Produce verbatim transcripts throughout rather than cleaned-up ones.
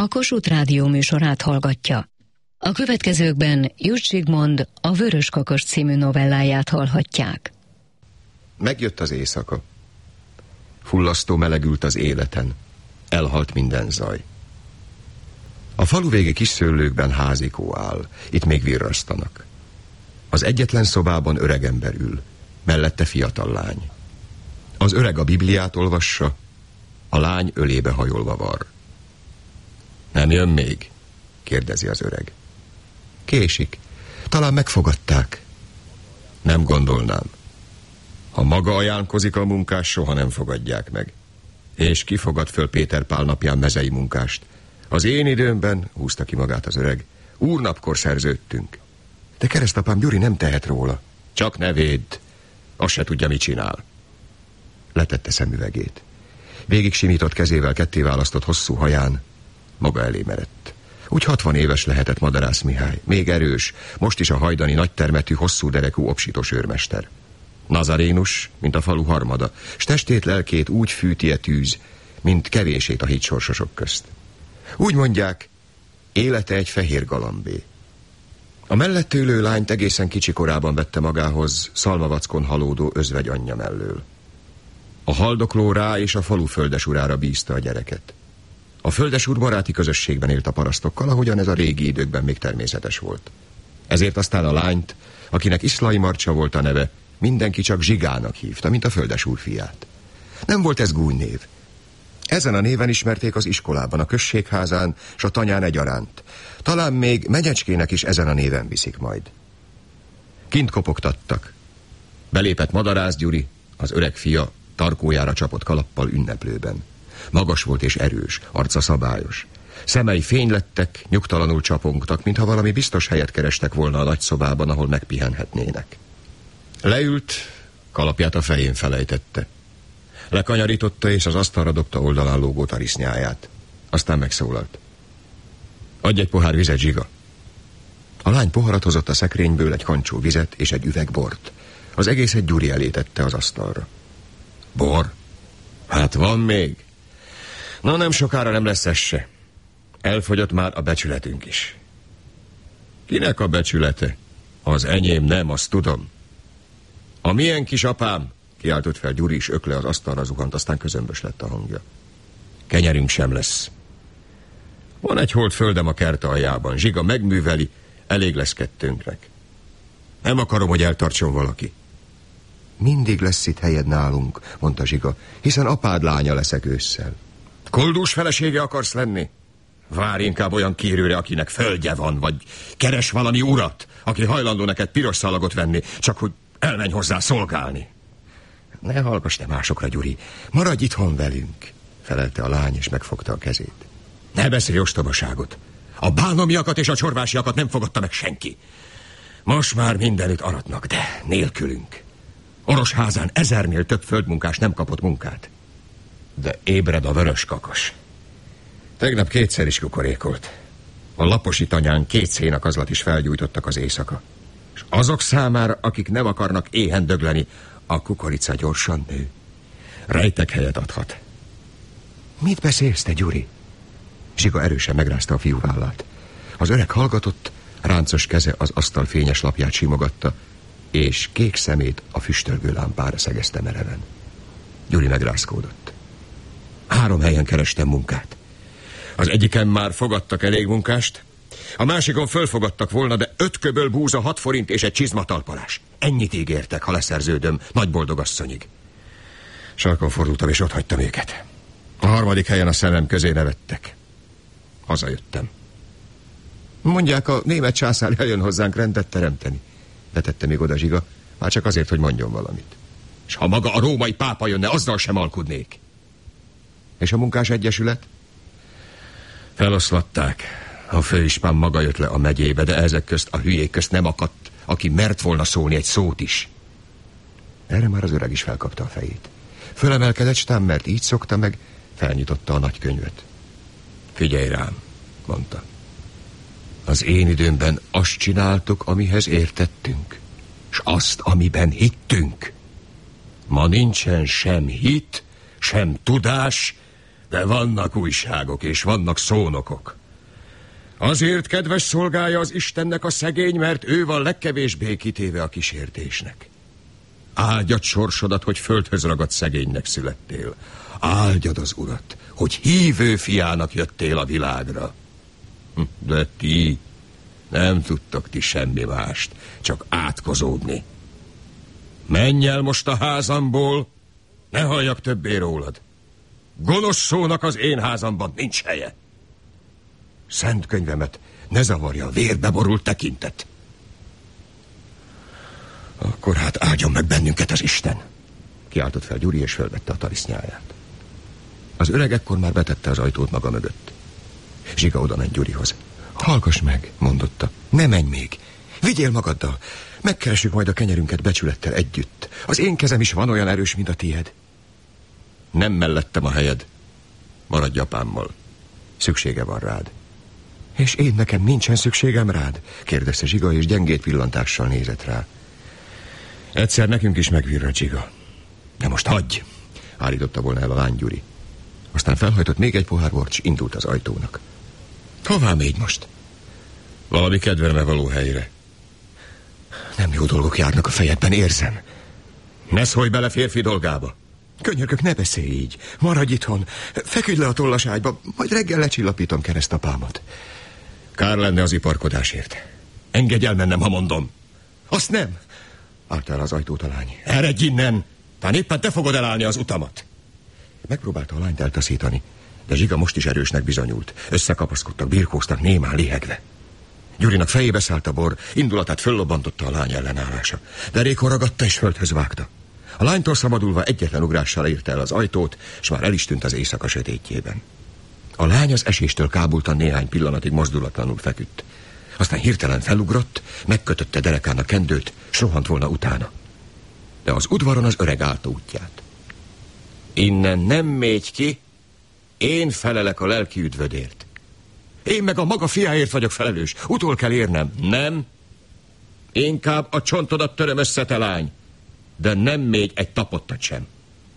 a Kossuth Rádió műsorát hallgatja. A következőkben Juss Zsigmond a Vörös kakas című novelláját hallhatják. Megjött az éjszaka. Fullasztó melegült az életen. Elhalt minden zaj. A faluvégi kis szőlőkben házikó áll. Itt még virrasztanak. Az egyetlen szobában öregember ül. Mellette fiatal lány. Az öreg a Bibliát olvassa, a lány ölébe hajolva var. Nem jön még? Kérdezi az öreg. Késik. Talán megfogadták. Nem gondolnám. Ha maga ajánlkozik a munkás, soha nem fogadják meg. És ki fogad föl Péter Pál napján mezei munkást? Az én időmben, húzta ki magát az öreg, úrnapkor szerződtünk. De keresztapám Gyuri nem tehet róla. Csak ne védd. Azt se tudja, mit csinál. Letette szemüvegét. Végig simított kezével ketté választott hosszú haján, maga elé merett. Úgy hatvan éves lehetett Madarász Mihály, még erős, most is a hajdani nagytermetű, hosszú derekú obsítós őrmester. Nazarénus, mint a falu harmada, s testét, lelkét úgy fűti-e tűz, mint kevését a hitsorsosok közt. Úgy mondják, élete egy fehér galambé. A mellett ülő lányt egészen kicsi korában vette magához szalmavackon halódó özvegy anyja mellől. A haldokló rá és a falu földesurára bízta a gyereket. A földesúr baráti közösségben élt a parasztokkal, ahogyan ez a régi időkben még természetes volt. Ezért aztán a lányt, akinek Iszlay Marcsa volt a neve, mindenki csak Zsigának hívta, mint a földesúr fiát. Nem volt ez gúnynév. Ezen a néven ismerték az iskolában, a községházán, s a tanyán egyaránt. Talán még Megyecskének is ezen a néven viszik majd. Kint kopogtattak. Belépett Madarász Gyuri, az öreg fia, tarkójára csapott kalappal ünneplőben. Magas volt és erős, arca szabályos. Szemei fénylettek, nyugtalanul csapongtak, mintha valami biztos helyet kerestek volna a nagy szobában, ahol megpihenhetnének. Leült, kalapját a fején felejtette. Lekanyarította és az asztalra dobta oldalán lógó tarisznyáját. Aztán megszólalt. Adj egy pohár vizet, Zsiga. A lány poharat hozott a szekrényből, egy kancsó vizet és egy üveg bort. Az egészet Gyuri elé tette az asztalra. Bor? Hát van még. Na, nem sokára nem lesz ez se. Elfogyott már a becsületünk is. Kinek a becsülete? Az enyém nem, azt tudom. A milyen kis apám? Kiáltott fel Gyuri, is ökle az asztalra zuhant, aztán közömbös lett a hangja. Kenyerünk sem lesz. Van egy holt földem a kert aljában. Zsiga megműveli, elég lesz kettőnknek. Nem akarom, hogy eltartson valaki. Mindig lesz itt helyed nálunk, mondta Zsiga, hiszen apád lánya leszek ősszel. Koldús felesége akarsz lenni? Várj inkább olyan kérőre, akinek földje van, vagy keres valami urat, aki hajlandó neked piros szalagot venni, csak hogy elmenj hozzá szolgálni. Ne hallgass te másokra, Gyuri, maradj itthon velünk, felelte a lány, és megfogta a kezét. Ne beszélj ostobaságot. A bálnomiakat és a csorvásiakat nem fogadta meg senki. Most már mindenütt aratnak, de nélkülünk. Orosházán ezernél több földmunkás nem kapott munkát. De ébred a vörös kakas. Tegnap kétszer is kukorékolt. A laposi tanyán két szénakazlat is felgyújtottak az éjszaka. És azok számára, akik nem akarnak éhen dögleni, a kukorica gyorsan nő. Rejtek helyet adhat. Mit beszélsz te, Gyuri? Zsiga erősen megrázta a fiú vállát. Az öreg hallgatott, ráncos keze az asztal fényes lapját simogatta, és kék szemét a füstölgő lámpára szegezte mereven. Gyuri megrázkódott. Három helyen kerestem munkát. Az egyiken már fogadtak elég munkást, a másikon fölfogadtak volna, de öt köböl búza, hat forint és egy csizmatalpalás. Ennyit ígértek, ha leszerződöm, nagy boldogasszonyig. Sarkon fordultam, és ott hagytam őket. A harmadik helyen a szemem közé nevettek. Hazajöttem. Mondják, a német császár eljön hozzánk rendet teremteni. Vetette még oda Zsiga, már csak azért, hogy mondjon valamit. És ha maga a római pápa jönne, azzal sem alkudnék. És a munkás egyesület? Feloszlatták. A főispán maga jött le a megyébe, de ezek közt, a hülyék közt nem akadt, aki mert volna szólni egy szót is. Erre már az öreg is felkapta a fejét. Fölemelkedett stám, mert így szokta meg, felnyitotta a nagykönyvet. Figyelj rám, mondta. Az én időmben azt csináltuk, amihez értettünk, s azt, amiben hittünk. Ma nincsen sem hit, sem tudás, De vannak újságok, és vannak szónokok. Azért kedves szolgája az Istennek a szegény, mert ő van legkevésbé kitéve a kísértésnek. Áldjad sorsodat, hogy földhöz ragadt szegénynek születtél. Áldjad az Urat, hogy hívő fiának jöttél a világra. De ti nem tudtok ti semmi mást, csak átkozódni. Menj el most a házamból, ne halljak többé rólad. Gonosz szónak az én házamban nincs helye. Szent könyvemet ne zavarja a vérbe borult tekintet. Akkor hát áldjon meg bennünket az Isten. Kiáltott fel Gyuri, és fölvette a tarisznyáját. Az öreg ekkor már betette az ajtót maga mögött. Zsiga oda ment Gyurihoz. Hallgass meg, mondotta, ne menj még. Vigyél magaddal. Megkeressük majd a kenyerünket becsülettel együtt. Az én kezem is van olyan erős, mint a tied. Nem mellettem a helyed. Maradj apámmal. Szüksége van rád. És én nekem nincsen szükségem rád? Kérdezte Zsiga, és gyengét pillantással nézett rá. Egyszer nekünk is megvirrad, Zsiga. De most hagyj! Állította volna el a lány Gyuri. Aztán felhajtott még egy pohár bort, s indult az ajtónak. Hová mégy most? Valami kedvemre való helyre. Nem jó dolgok járnak a fejedben, érzem. Ne szólj bele férfi dolgába. Könyörgök, ne beszélj így. Maradj itthon. Feküdj le a tollas ágyba, majd reggel lecsillapítom keresztapámat. Kár lenne az iparkodásért. Engedj el mennem, ha mondom. Azt nem. Állt el az ajtót a lány. Eredj innen! Tán éppen te fogod elállni az utamat. Megpróbálta a lányt eltaszítani, de Zsiga most is erősnek bizonyult. Összekapaszkodtak, birkóztak, némán lihegve. Gyurinak fejébe szállt a bor, indulatát föllobbantotta a lány ellenállása. Derékon ragadta és földhöz vágta. A lánytól szabadulva egyetlen ugrással érte el az ajtót, és már el is tűnt az éjszaka sötétjében. A lány az eséstől kábultan néhány pillanatig mozdulatlanul feküdt. Aztán hirtelen felugrott, megkötötte derekán a kendőt, s rohant volna utána. De az udvaron az öreg állta útját. Innen nem mégy ki, én felelek a lelki üdvödért. Én meg a maga fiáért vagyok felelős. Utol kell érnem. Nem. Inkább a csontodat töröm össze, te lány. De nem még egy tapottat sem.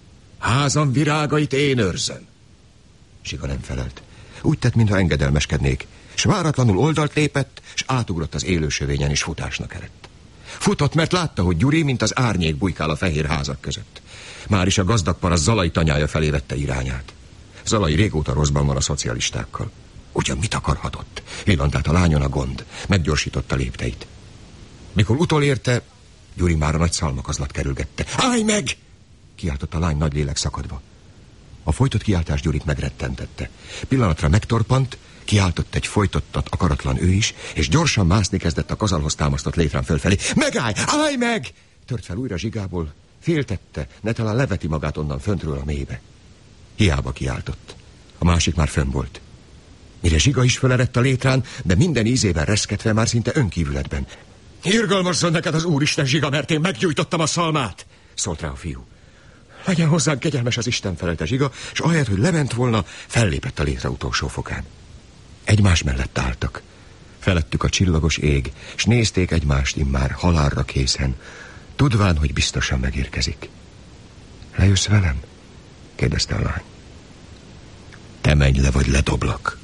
Házam virágait én őrzöm. Zsiga nem felelt. Úgy tett, mintha engedelmeskednék, s váratlanul oldalt lépett, s átugrott az élősövényen, és futásnak eredt. Futott, mert látta, hogy Gyuri, mint az árnyék bujkál a fehér házak között. Már is a gazdag parasz Zalai tanyája felé vette irányát. Zalai régóta rosszban van a szocialistákkal. Ugyan mit akarhatott? Villant át a lányon a gond. Meggyorsította lépteit. Mikor utolérte, Gyuri már a nagy szalmakazlat kerülgette. Állj meg! Kiáltott a lány nagy lélek szakadva. A folytott kiáltás Gyurit megrettentette. Pillanatra megtorpant, kiáltott egy folytottat akaratlan ő is, és gyorsan mászni kezdett a kazalhoz támasztott létrán fölfelé. Megállj! Állj meg! Tört fel újra Zsigából, féltette, ne talán leveti magát onnan föntről a mélybe. Hiába kiáltott. A másik már fönn volt. Mire Zsiga is fölerett a létrán, de minden ízében reszketve, már szinte önkívületben. Irgalmazzon neked az Úristen, Zsiga, mert én meggyújtottam a szalmát! Szólt rá a fiú. Legyen hozzánk kegyelmes az Isten, felelte Zsiga, és ahelyett, hogy lement volna, fellépett a létre utolsó fokán. Egymás mellett álltak. Felettük a csillagos ég, és nézték egymást immár halálra készen, tudván, hogy biztosan megérkezik. Lejössz velem? Kérdezte a lány. Te menj le, vagy ledoblak.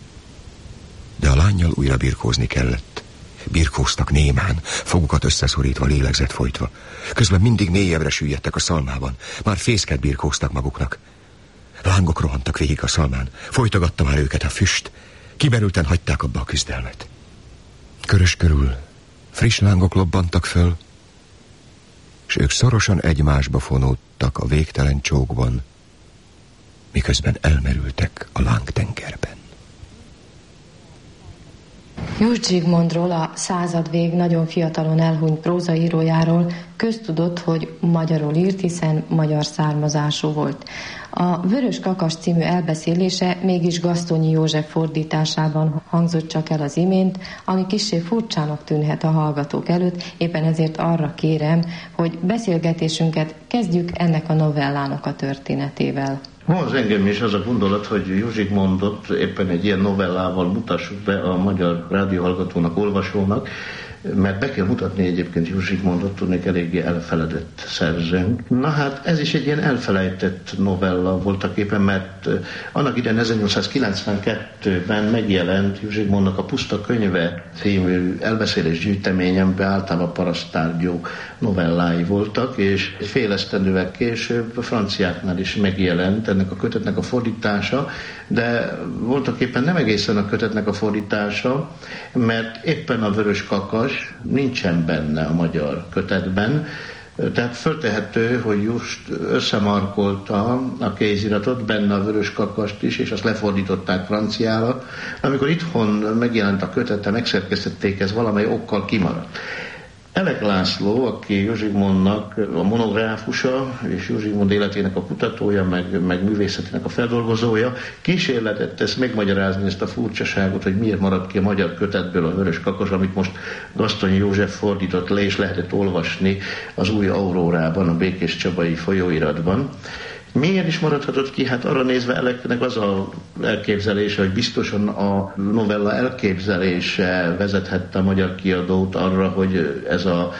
De a lánnyal újra birkózni kellett. Birkóztak némán, fogukat összeszorítva, lélegzet folytva. Közben mindig mélyebbre süllyedtek a szalmában. Már fészket birkóztak maguknak. Lángok rohantak végig a szalmán. Folytogatta már őket a füst. Kimerülten hagyták abba a küzdelmet. Körös körül friss lángok lobbantak föl, és ők szorosan egymásba fonódtak a végtelen csókban, miközben elmerültek a lángtengerben. Jurcs Zsigmondról, a századvég nagyon fiatalon elhunyt prózaírójáról köztudott, hogy magyarul írt, hiszen magyar származású volt. A Vörös kakas című elbeszélése mégis Gasztonyi József fordításában hangzott csak el az imént, ami kissé furcsának tűnhet a hallgatók előtt, éppen ezért arra kérem, hogy beszélgetésünket kezdjük ennek a novellának a történetével. Az engem is az a gondolat, hogy Jurcs Zsigmondot éppen egy ilyen novellával mutassuk be a magyar rádióhallgatónak, olvasónak, mert be kell mutatni egyébként Jós Zsigmondot, tudnék eléggé elfeledett szerzőnk. Na hát ez is egy ilyen elfelejtett novella voltaképpen, mert annak idején ezernyolcszázkilencvenkettőben megjelent Jós Zsigmondnak a Puszta könyve című elbeszélés gyűjteményemben általában paraszttárgyú novellái voltak, és egy fél esztendővel később a franciáknál is megjelent ennek a kötetnek a fordítása, de voltaképpen nem egészen a kötetnek a fordítása, mert éppen a Vörös kakas nincsen benne a magyar kötetben, tehát föltehető, hogy just összemarkolta a kéziratot, benne a Vörös kakast is, és azt lefordították franciára. Amikor itthon megjelent a kötete, megszerkesztették, ez valamely okkal kimaradt. Elek László, aki Jós Zsigmondnak a monográfusa, és Jós Zsigmond életének a kutatója, meg, meg művészetének a feldolgozója, kísérletet tesz megmagyarázni ezt a furcsaságot, hogy miért maradt ki a magyar kötetből a Vörös kakas, amit most Gasztonyi József fordított le, és lehetett olvasni az Új Aurórában, a Békés Csabai folyóiratban. Miért is maradhatott ki? Hát arra nézve Eleknek az a elképzelése, hogy biztosan a novella elképzelése vezethette a magyar kiadót arra, hogy ez a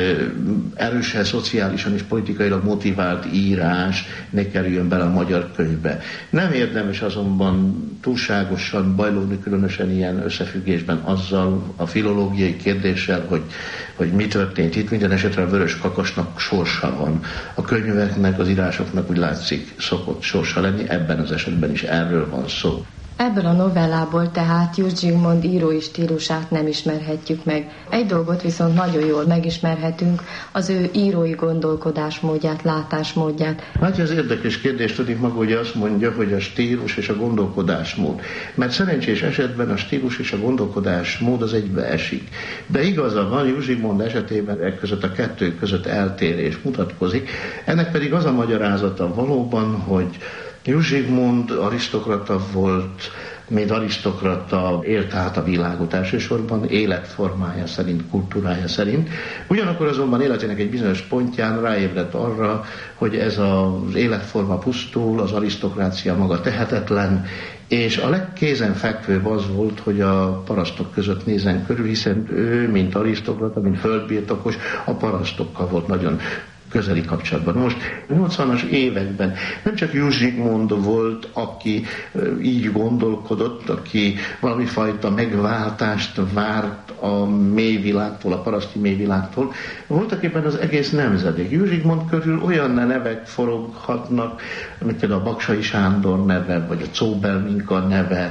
erősen szociálisan és politikailag motivált írás ne kerüljön bele a magyar könyvbe. Nem érdemes azonban túlságosan bajlódni, különösen ilyen összefüggésben azzal a filológiai kérdéssel, hogy, hogy mi történt itt. Minden esetre a Vörös kakasnak sorsa van. A könyveknek, az írásoknak úgy látszik szokott sorsa lenni, ebben az esetben is erről van szó. Ebből a novellából tehát Jós Zsigmond írói stílusát nem ismerhetjük meg. Egy dolgot viszont nagyon jól megismerhetünk, az ő írói gondolkodásmódját, látásmódját. Hát ez érdekes kérdés, tudjuk maga, hogy azt mondja, hogy a stílus és a gondolkodásmód. Mert szerencsés esetben a stílus és a gondolkodásmód az egybe esik. De igaza van, Jós Zsigmond esetében e között a kettő között eltérés mutatkozik. Ennek pedig az a magyarázata valóban, hogy Jós Zsigmond arisztokrata volt, mint arisztokrata élt át a világot elsősorban, életformája szerint, kultúrája szerint. Ugyanakkor azonban életének egy bizonyos pontján ráébredt arra, hogy ez az életforma pusztul, az arisztokrácia maga tehetetlen, és a legkézenfekvőbb az volt, hogy a parasztok között nézzen körül, hiszen ő, mint arisztokrata, mint földbirtokos, a parasztokkal volt nagyon közeli kapcsolatban. Most nyolcvanas években nem csak Jós Zsigmond volt, aki így gondolkodott, aki valami fajta megváltást várt a mélyvilágtól, a paraszti mélyvilágtól. Voltak éppen az egész nemzedék. Jós Zsigmond körül olyan nevek foroghatnak, mint például a Baksay Sándor neve, vagy a Czóbel Minka neve,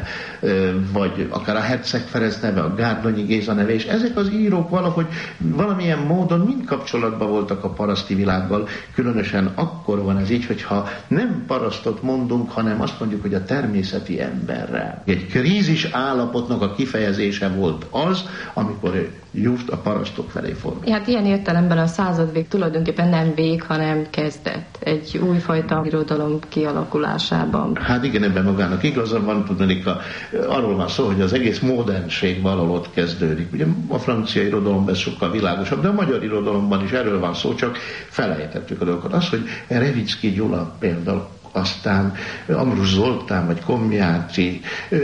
vagy akár a Herceg Ferenc neve, a Gárdonyi Géza neve, és ezek az írók valahogy valamilyen módon mind kapcsolatban voltak a paraszti világgal. Különösen akkor van ez így, hogyha nem parasztot mondunk, hanem azt mondjuk, hogy a természeti emberrel. Egy krízis állapotnak a kifejezése volt az, amikor just a parasztok felé fordult. Hát ilyen értelemben a századvég tulajdonképpen nem vég, hanem kezdet egy újfajta irodalom kialakulásában. Hát igen, ebben magának igaza van, tudnék, a, arról van szó, hogy az egész modernség valahol ott kezdődik. Ugye a francia irodalomban ez sokkal világosabb, de a magyar irodalomban is erről van szó, csak felejtettük a dolgokat. Az, hogy Revicki Gyula például, aztán Ambrus Zoltán, vagy Komjáci,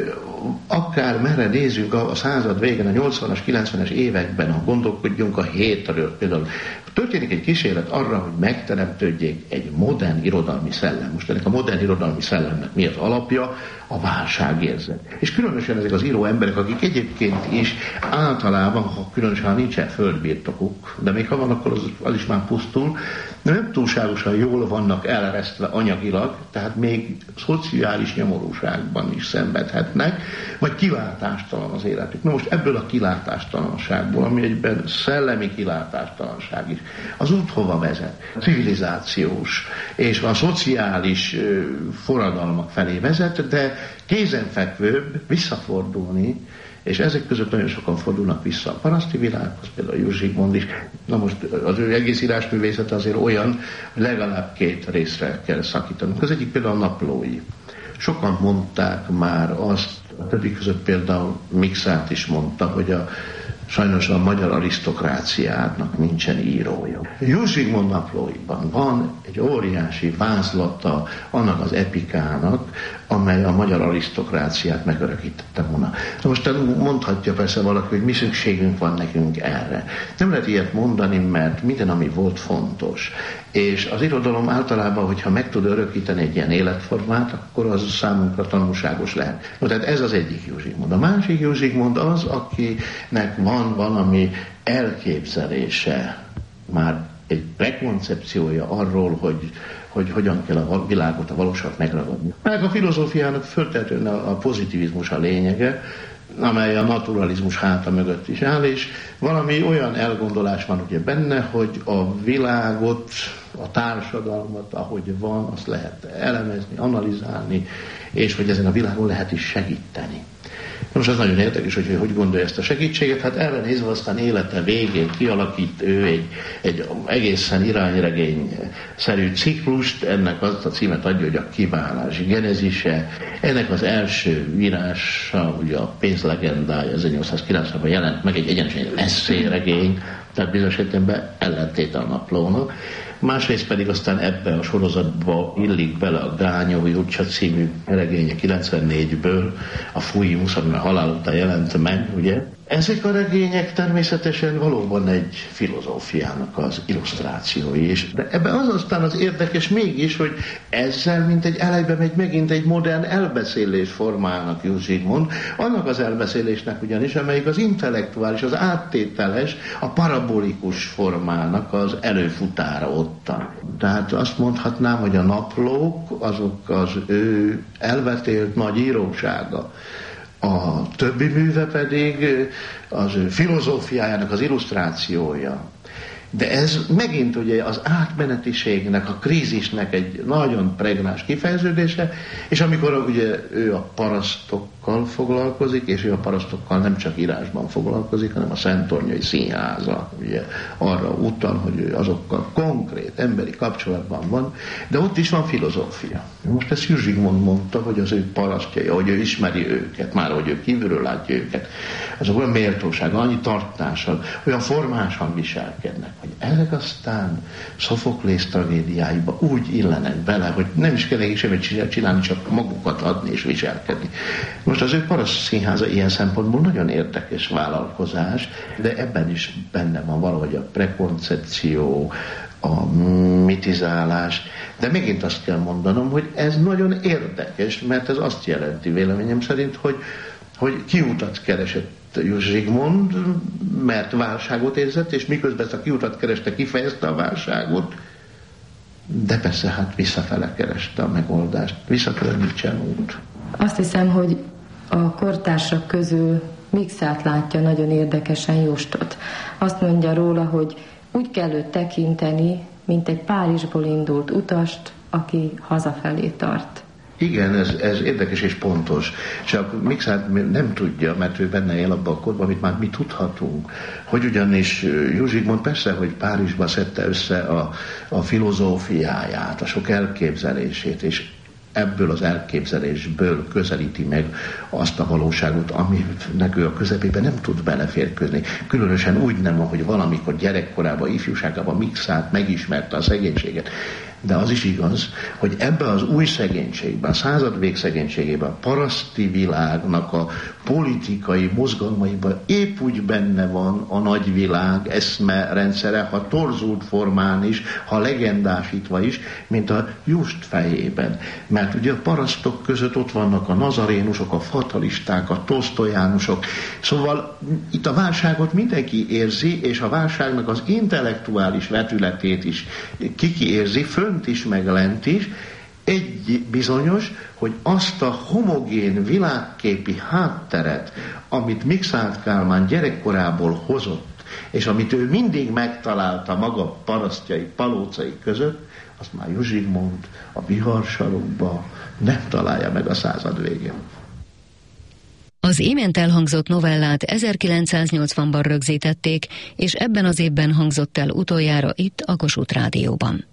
akár merre nézzünk a század végén, a nyolcvanas, kilencvenes években, ha gondolkodjunk a hétről, például történik egy kísérlet arra, hogy megteremtődjék egy modern irodalmi szellem. Most ennek a modern irodalmi szellemnek mi az alapja? A válságérzet. És különösen ezek az író emberek, akik egyébként is általában, ha különösen ha nincsen földbirtokuk, de még ha van, akkor az, az is már pusztul, de nem túlságosan jól vannak eleresztve anyagilag, tehát még szociális nyomorúságban is szenvedhetnek, vagy kilátástalan az életük. Na most ebből a kilátástalanságból, ami egyben szellemi kilátástalanság is, az út hova vezet? A civilizációs és a szociális forradalmak felé vezet, de kézenfekvőbb visszafordulni, és ezek között nagyon sokan fordulnak vissza a paraszti világhoz, például Jós Zsigmond is. Na most az ő egész írásművészete azért olyan, hogy legalább két részre kell szakítanunk. Az egyik például a naplói. Sokan mondták már azt, a többi között például Mikszát is mondta, hogy a sajnos a magyar arisztokráciának nincsen írója. Jós Zsigmond naplóiban van egy óriási vázlata annak az epikának, amely a magyar arisztokráciát megörökítette volna. Na most mondhatja persze valaki, hogy mi szükségünk van nekünk erre. Nem lehet ilyet mondani, mert minden, ami volt, fontos. És az irodalom általában, hogyha meg tud örökíteni egy ilyen életformát, akkor az számunkra tanulságos lehet. No, tehát ez az egyik Jó Zsigmond. A másik Jó Zsigmond az, akinek van valami elképzelése, már egy prekoncepciója arról, hogy hogy hogyan kell a világot, a valóságot megragadni. Meg a filozófiának föltetően a pozitivizmus a lényege, amely a naturalizmus háta mögött is áll, és valami olyan elgondolás van ugye benne, hogy a világot, a társadalmat, ahogy van, azt lehet elemezni, analizálni, és hogy ezen a világon lehet is segíteni. Most az nagyon érdekes, hogy hogy gondolja ezt a segítséget. Hát erre nézve aztán élete végén kialakít ő egy, egy egészen irányregény-szerű ciklust, ennek azt a címet adja, hogy a kiválás genezise. Ennek az első írása, ugye a Pénz legendája ezernyolcszázkilencvenben jelent meg, egy egyenesen esszéregény, tehát bizonyos értelemben ellentéte a naplónak. Másrészt pedig aztán ebbe a sorozatba illik bele a Gányói utca című regénye kilencvennégyből, a Fújimusz, ami a halál után jelent meg, ugye. Ezek a regények természetesen valóban egy filozófiának az illusztrációi, és de ebben az aztán az érdekes mégis, hogy ezzel mint egy elejbe megy megint egy modern elbeszélés formálnak Jó Zsigmond, annak az elbeszélésnek ugyanis, amelyik az intellektuális, az áttételes, a parabolikus formának az előfutára ottan. Tehát azt mondhatnám, hogy a naplók azok az ő elvetélt nagy írósága. A többi műve pedig az ő filozófiájának az illusztrációja. De ez megint ugye az átmenetiségnek, a krízisnek egy nagyon pregnáns kifejeződése, és amikor ugye ő a parasztokkal foglalkozik, és ő a parasztokkal nem csak írásban foglalkozik, hanem a Szenttornyai Színháza ugye arra utal, hogy ő azokkal konkrét emberi kapcsolatban van, de ott is van filozófia. Most ezt Jó Zsigmond mondta, hogy az ő parasztjai, hogy ő ismeri őket, már hogy ő kívülről látja őket, azok olyan méltóság, annyi tartással, olyan formásan viselkednek, hogy ezek aztán Szofoklész tragédiáiba úgy illenek bele, hogy nem is kell neki semmit csinálni, csak magukat adni és viselkedni. Most az ő Paraszt Színháza ilyen szempontból nagyon érdekes vállalkozás, de ebben is benne van valahogy a prekoncepció, a mitizálás, de megint azt kell mondanom, hogy ez nagyon érdekes, mert ez azt jelenti véleményem szerint, hogy, hogy kiutat keresett Jó Zsigmond, mert válságot érzett, és miközben ezt a kiutat kereste, kifejezte a válságot, de persze hát visszafele kereste a megoldást. Visszafele nincsen út. Azt hiszem, hogy a kortársak közül Mikszát látja nagyon érdekesen Jóstot. Azt mondja róla, hogy úgy kell őt tekinteni, mint egy Párizsból indult utast, aki hazafelé tart. Igen, ez, ez érdekes és pontos. Csak Mikszát nem tudja, mert ő benne él abban a korban, amit már mi tudhatunk. Hogy ugyanis Jó Zsigmond persze, hogy Párizsba szedte össze a, a filozófiáját, a sok elképzelését, és ebből az elképzelésből közelíti meg azt a valóságot, aminek ő a közepében nem tud beleférkőzni. Különösen úgy nem, ahogy valamikor gyerekkorában, ifjúságában Mikszát megismerte a szegénységet. De az is igaz, hogy ebben az új szegénységben, a századvég szegénységében, a paraszti világnak a politikai mozgalmaiban épp úgy benne van a nagyvilág eszme rendszere, ha torzult formán is, ha legendásítva is, mint a Jóst fejében. Mert ugye a parasztok között ott vannak a nazarénusok, a fatalisták, a tolsztojánusok. Szóval itt a válságot mindenki érzi, és a válságnak az intellektuális vetületét is kiki érzi, fönt is, meg lent is. Egy bizonyos, hogy azt a homogén világképi hátteret, amit Mikszáth Kálmán gyerekkorából hozott, és amit ő mindig megtalálta maga parasztjai, palócai között, azt már Jó Zsigmond a Viharsarokba nem találja meg a század végén. Az imént elhangzott novellát ezerkilencszáznyolcvanban rögzítették, és ebben az évben hangzott el utoljára itt a Kossuth Rádióban.